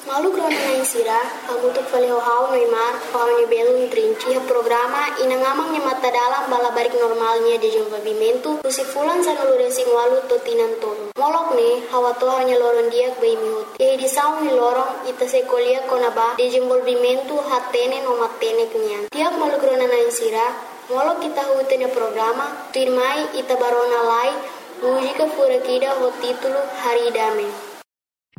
Malu krona na insira, agutuk faleo hau Neymar, hau ni belum trinci programa inangamang ni mata dalam balabarik normalnya di desenvolvimento, kusifulan sa nuluresing walu totinan tolo. Molok ni, hawa to hanya loron diak bay mihut. Yai di saung ni lorong, ita sekolia konaba, desenvolvimento hatene no matene kenyan. Tiap malu krona na insira, molok kita hutene programa, tirmai ita barona lai, mujika furakida ho titulo Hari Dame.